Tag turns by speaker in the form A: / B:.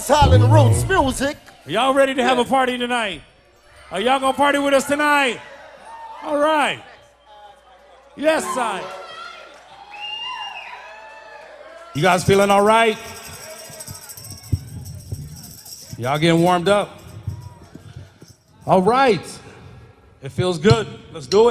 A: Island Roots Music.
B: Y'all ready to have a party tonight? Are y'all gonna party with us tonight? All right. Yes, side. You guys feeling all right? Y'all getting warmed up? All right. It feels good. Let's do it.